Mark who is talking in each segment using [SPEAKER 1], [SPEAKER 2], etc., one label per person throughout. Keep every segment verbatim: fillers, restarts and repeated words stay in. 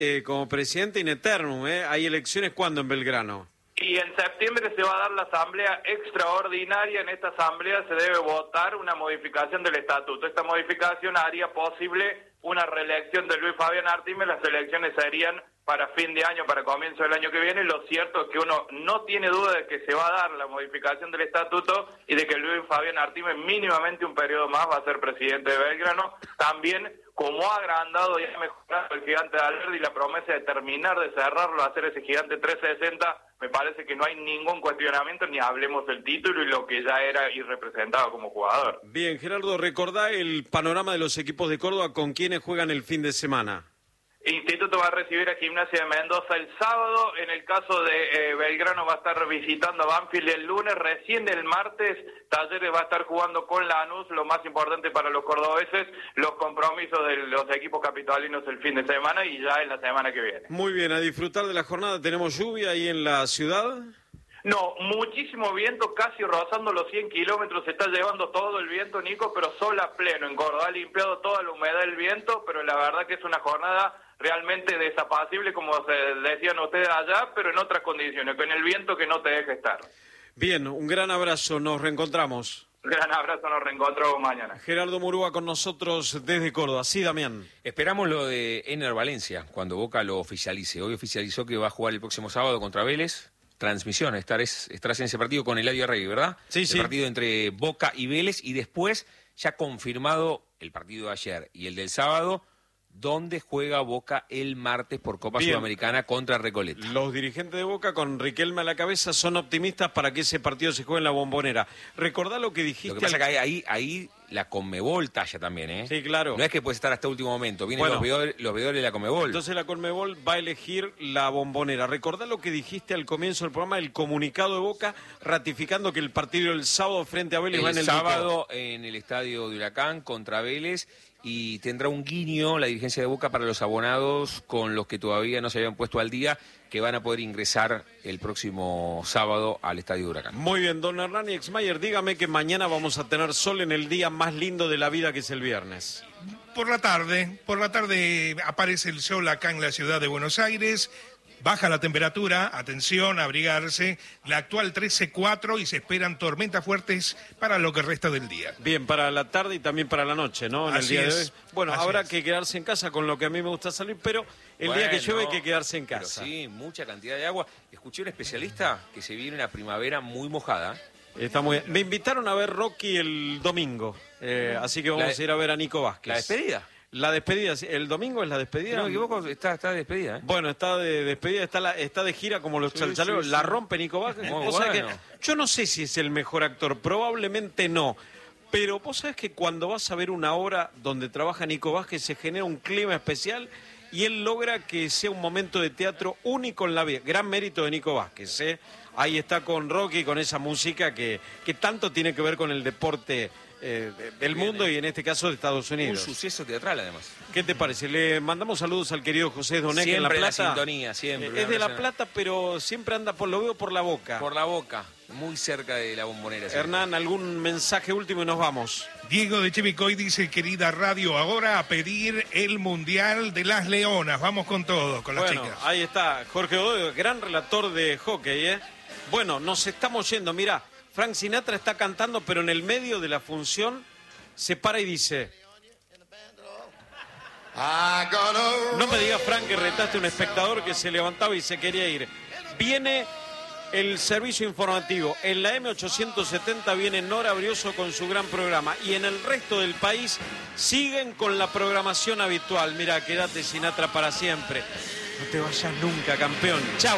[SPEAKER 1] Eh, como presidente in eternum, ¿eh? ¿Hay elecciones cuándo en Belgrano?
[SPEAKER 2] Y en septiembre se va a dar la asamblea extraordinaria. En esta asamblea se debe votar una modificación del estatuto. Esta modificación haría posible una reelección de Luis Fabián Artimes. Las elecciones serían para fin de año, para comienzo del año que viene. Lo cierto es que uno no tiene duda de que se va a dar la modificación del estatuto y de que Luis Fabián Artimes mínimamente un periodo más va a ser presidente de Belgrano. También, como ha agrandado y ha mejorado el gigante de Alberdi y la promesa de terminar de cerrarlo, hacer ese gigante trescientos sesenta, me parece que no hay ningún cuestionamiento, ni hablemos del título y lo que ya era y representaba como jugador.
[SPEAKER 1] Bien, Gerardo, recordá el panorama de los equipos de Córdoba con quienes juegan el fin de semana.
[SPEAKER 2] Instituto va a recibir a Gimnasia de Mendoza el sábado. En el caso de eh, Belgrano va a estar visitando a Banfield el lunes. Recién el martes Talleres va a estar jugando con Lanús. Lo más importante para los cordobeses, los compromisos de los equipos capitalinos el fin de semana y ya en la semana que viene.
[SPEAKER 1] Muy bien, a disfrutar de la jornada. ¿Tenemos lluvia ahí en la ciudad?
[SPEAKER 2] No, muchísimo viento, casi rozando los cien kilómetros, se está llevando todo el viento, Nico, pero sol a pleno en Córdoba, ha limpiado toda la humedad del viento, pero la verdad que es una jornada realmente desapacible, como se decían ustedes allá, pero en otras condiciones, con el viento que no te deja estar.
[SPEAKER 1] Bien, un gran abrazo, nos reencontramos.
[SPEAKER 2] Gran abrazo, nos reencontramos mañana.
[SPEAKER 1] Gerardo Murúa con nosotros desde Córdoba. Sí, Damián.
[SPEAKER 3] Esperamos lo de Ener Valencia, cuando Boca lo oficialice. Hoy oficializó que va a jugar el próximo sábado contra Vélez. Transmisión, estarás, estarás en ese partido con Eladio Rey, ¿verdad?
[SPEAKER 1] Sí, sí.
[SPEAKER 3] El partido entre Boca y Vélez, y después, ya confirmado el partido de ayer y el del sábado, donde juega Boca el martes por Copa
[SPEAKER 1] Bien.
[SPEAKER 3] Sudamericana contra Recoleta.
[SPEAKER 1] Los dirigentes de Boca, con Riquelme a la cabeza, son optimistas para que ese partido se juegue en la Bombonera. Recordá lo que dijiste...
[SPEAKER 3] Lo que pasa
[SPEAKER 1] al...
[SPEAKER 3] es que ahí, ahí la Conmebol talla también, ¿eh?
[SPEAKER 1] Sí, claro.
[SPEAKER 3] No es que puedes estar hasta último momento, vienen
[SPEAKER 1] Bueno,
[SPEAKER 3] los veedores, los veedores de la Conmebol.
[SPEAKER 1] Entonces la Conmebol va a elegir la Bombonera. Recordá lo que dijiste al comienzo del programa, el comunicado de Boca ratificando que el partido el sábado frente a Vélez
[SPEAKER 3] el
[SPEAKER 1] va en el
[SPEAKER 3] sábado Duque. En el estadio de Huracán contra Vélez, y tendrá un guiño la dirigencia de Boca para los abonados con los que todavía no se habían puesto al día, que van a poder ingresar el próximo sábado al estadio de Huracán.
[SPEAKER 1] Muy bien, don Hernán Exmayer, dígame que mañana vamos a tener sol en el día más lindo de la vida, que es el viernes.
[SPEAKER 4] Por la tarde, por la tarde aparece el sol acá en la ciudad de Buenos Aires. Baja la temperatura, atención, abrigarse, la actual trece cuatro y se esperan tormentas fuertes para lo que resta del día.
[SPEAKER 1] Bien, para la tarde y también para la noche, ¿no? En
[SPEAKER 4] Así
[SPEAKER 1] el día
[SPEAKER 4] es.
[SPEAKER 1] de hoy. Bueno,
[SPEAKER 4] Así
[SPEAKER 1] habrá
[SPEAKER 4] es.
[SPEAKER 1] que quedarse en casa, con lo que a mí me gusta salir, pero el
[SPEAKER 3] Bueno,
[SPEAKER 1] día que llueve hay que quedarse en
[SPEAKER 3] pero
[SPEAKER 1] casa.
[SPEAKER 3] sí, mucha cantidad de agua. Escuché a un especialista que se viene una primavera muy mojada.
[SPEAKER 1] Está muy bien. Me invitaron a ver Rocky el domingo, eh, así que vamos
[SPEAKER 3] La de-
[SPEAKER 1] a ir a ver a Nico Vázquez.
[SPEAKER 3] ¿La despedida?
[SPEAKER 1] La despedida, sí. El domingo es la
[SPEAKER 3] Si
[SPEAKER 1] despedida.
[SPEAKER 3] no me equivoco, está, está de despedida, ¿eh?
[SPEAKER 1] Bueno, está de despedida, está, la, está de gira como los
[SPEAKER 3] Sí,
[SPEAKER 1] chalchaleros,
[SPEAKER 3] sí,
[SPEAKER 1] la
[SPEAKER 3] sí.
[SPEAKER 1] rompe Nico Vázquez.
[SPEAKER 3] Muy
[SPEAKER 1] Vos sabés
[SPEAKER 3] bueno.
[SPEAKER 1] que yo no sé si es el mejor actor, probablemente no, pero vos sabés que cuando vas a ver una obra donde trabaja Nico Vázquez se genera un clima especial y él logra que sea un momento de teatro único en la vida. Gran mérito de Nico Vázquez, ¿eh? Ahí está con Rocky, con esa música que, que tanto tiene que ver con el deporte eh, del mundo y en este caso de Estados
[SPEAKER 3] Un
[SPEAKER 1] Unidos.
[SPEAKER 3] suceso teatral, además.
[SPEAKER 1] ¿Qué te parece? Le mandamos saludos al querido José Donec en La
[SPEAKER 3] Siempre
[SPEAKER 1] Plata.
[SPEAKER 3] la sintonía, siempre.
[SPEAKER 1] Eh,
[SPEAKER 3] una
[SPEAKER 1] es de La
[SPEAKER 3] persona-
[SPEAKER 1] Plata, pero siempre anda por lo veo por la boca.
[SPEAKER 3] Por la boca, muy cerca de la Bombonera. siempre.
[SPEAKER 1] Hernán, algún mensaje último y nos vamos.
[SPEAKER 4] Diego de Chivicoy dice, querida radio, ahora a pedir el Mundial de las Leonas. Vamos con todo, con las
[SPEAKER 1] Bueno,
[SPEAKER 4] chicas.
[SPEAKER 1] ahí está Jorge Godoy, gran relator de hockey, ¿eh? Bueno, nos estamos yendo. Mira, Frank Sinatra está cantando, pero en el medio de la función se para y dice... No me digas, Frank, que retaste a un espectador que se levantaba y se quería ir. Viene el servicio informativo. En la M ochocientos setenta viene Nora Brioso con su gran programa. Y en el resto del país siguen con la programación habitual. Mira, quédate Sinatra para siempre. No te vayas nunca, campeón. Chau.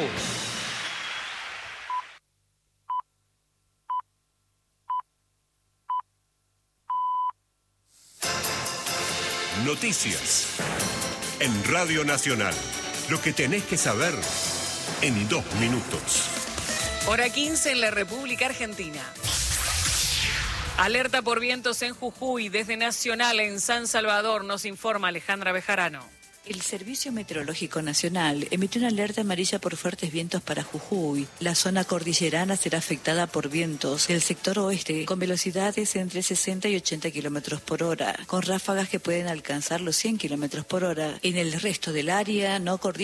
[SPEAKER 5] Noticias en Radio Nacional. Lo que tenés que saber en dos minutos.
[SPEAKER 6] Hora quince en la República Argentina. Alerta por vientos en Jujuy, desde Nacional en San Salvador, nos informa Alejandra Bejarano.
[SPEAKER 7] El Servicio Meteorológico Nacional emitió una alerta amarilla por fuertes vientos para Jujuy. La zona cordillerana será afectada por vientos del sector oeste con velocidades entre sesenta y ochenta kilómetros por hora, con ráfagas que pueden alcanzar los cien kilómetros por hora. En el resto del área no cordillerana